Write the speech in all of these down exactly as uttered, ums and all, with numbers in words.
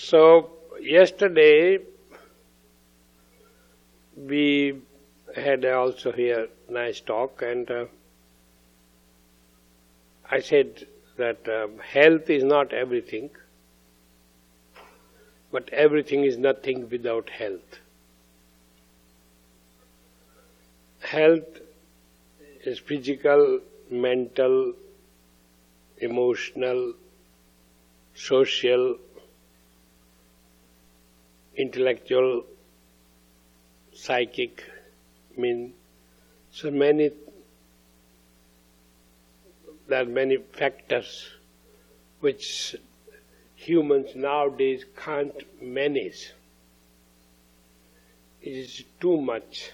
So, yesterday we had also here nice talk, and uh, I said that uh, health is not everything, but everything is nothing without health. Health is physical, mental, emotional, social, intellectual, psychic, I mean, so many, there are many factors which humans nowadays can't manage. It is too much.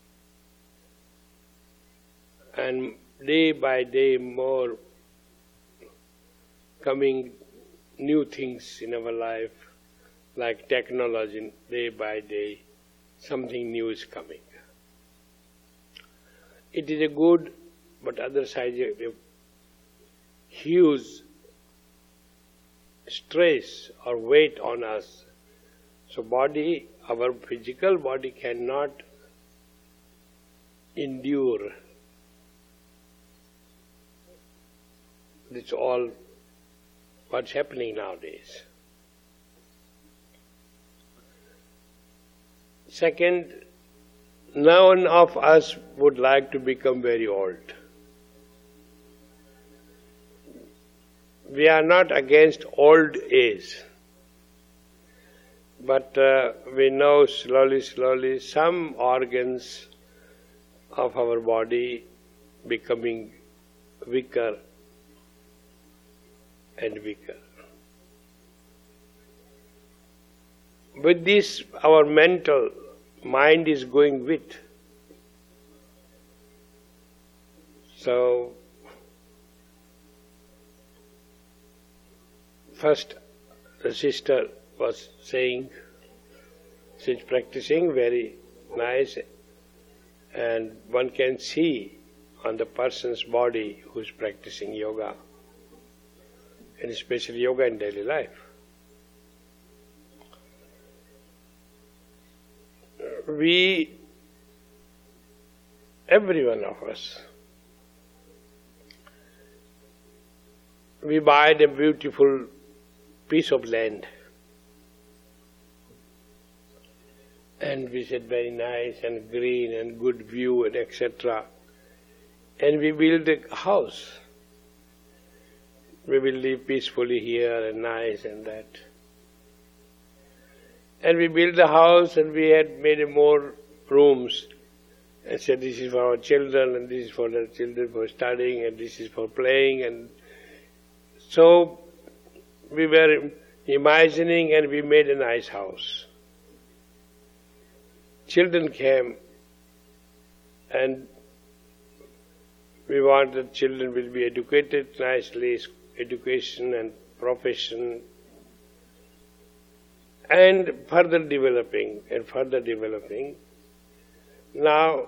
And day by day more coming new things in our life, like technology, day by day something new is coming. It is a good, but other side a huge stress or weight on us. So body, our physical body cannot endure. It's all what's happening nowadays. Second, none of us would like to become very old. We are not against old age, but uh, we know slowly, slowly some organs of our body becoming weaker and weaker. With this, our mental mind is going with. So, first the sister was saying, she's practicing very nice, and one can see on the person's body who's practicing yoga, and especially yoga in daily life. We, every one of us, we buy a beautiful piece of land, and we said very nice and green and good view and et cetera. And we build a house. We will live peacefully here and nice and that. And we built the house, and we had made more rooms and said this is for our children, and this is for their children for studying, and this is for playing. And so we were imagining, and we made a nice house. Children came, and we want that children will be educated nicely, education and profession, and further developing and further developing. Now,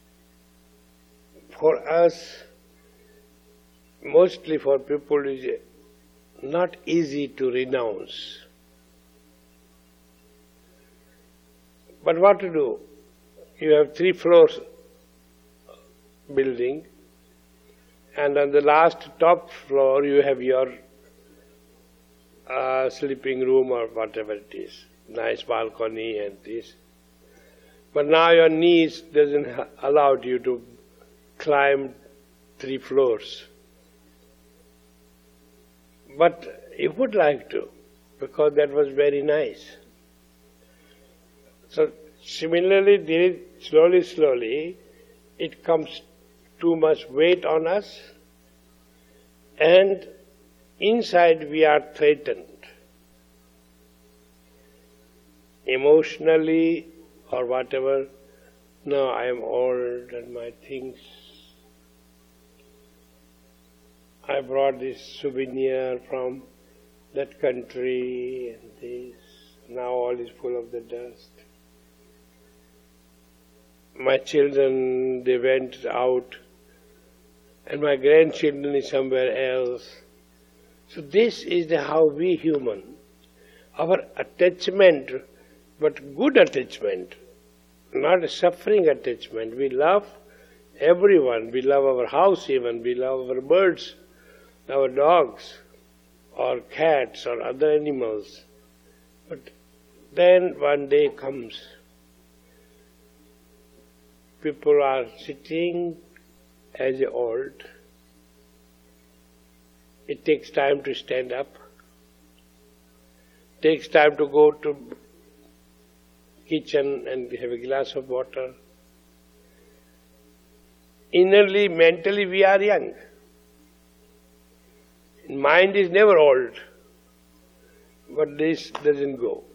for us, mostly for people, it is not easy to renounce. But what to do? You have three floors building, and on the last top floor you have your uh, sleeping room or whatever it is, nice balcony and this. But now your knees doesn't allow you to climb three floors. But you would like to, because that was very nice. So similarly, slowly, slowly, it comes too much weight on us, and inside we are threatened, emotionally or whatever. No, I am old and my things. I brought this souvenir from that country and this. Now all is full of the dust. My children, they went out, and my grandchildren is somewhere else. So this is the how we human, our attachment, but good attachment, not a suffering attachment. We love everyone. We love our house even. We love our birds, our dogs, or cats, or other animals. But then one day comes, people are sitting as old. It takes time to stand up. Takes time to go to kitchen and have a glass of water. Innerly, mentally, we are young. Mind is never old, but this doesn't go.